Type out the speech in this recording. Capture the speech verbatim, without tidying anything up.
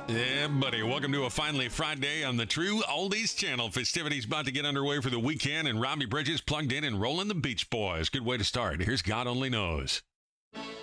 Yeah, buddy. Welcome to a finally Friday on the True Oldies Channel. Festivities about to get underway for the weekend, and Robbie Bridges plugged in and rolling the Beach Boys. Good way to start. Here's God Only Knows.